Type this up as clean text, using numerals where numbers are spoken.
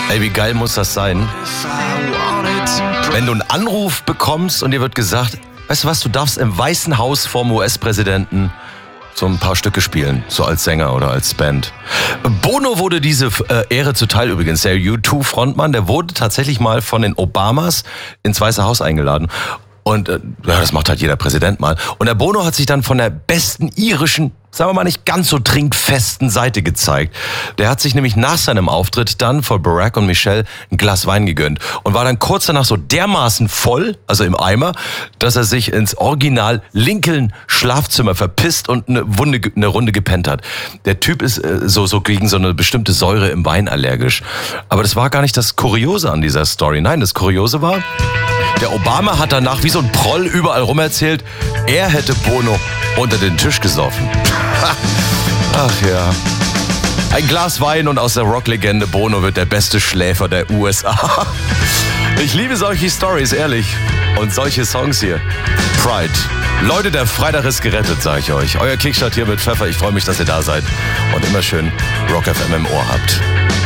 Ey, wie geil muss das sein? Wenn du einen Anruf bekommst und dir wird gesagt, weißt du was, du darfst im Weißen Haus vorm US-Präsidenten so ein paar Stücke spielen, so als Sänger oder als Band. Bono wurde diese Ehre zuteil übrigens, der U2-Frontmann, der wurde tatsächlich mal von den Obamas ins Weiße Haus eingeladen. Und ja, das macht halt jeder Präsident mal. Und der Bono hat sich dann von der besten irischen, sagen wir mal nicht ganz so trinkfesten Seite gezeigt. Der hat sich nämlich nach seinem Auftritt dann vor Barack und Michelle ein Glas Wein gegönnt und war dann kurz danach so dermaßen voll, also im Eimer, dass er sich ins Original Lincoln Schlafzimmer verpisst und eine Runde gepennt hat. Der Typ ist so gegen so eine bestimmte Säure im Wein allergisch. Aber das war gar nicht das Kuriose an dieser Story. Nein, das Kuriose war, der Obama hat danach wie so ein Proll überall rum erzählt, er hätte Bono unter den Tisch gesoffen. Ach ja. Ein Glas Wein und aus der Rocklegende Bono wird der beste Schläfer der USA. Ich liebe solche Stories, ehrlich. Und solche Songs hier. Pride. Leute, der Freitag ist gerettet, sag ich euch. Euer Kickstart hier mit Pfeffer. Ich freue mich, dass ihr da seid. Und immer schön Rock FM im Ohr habt.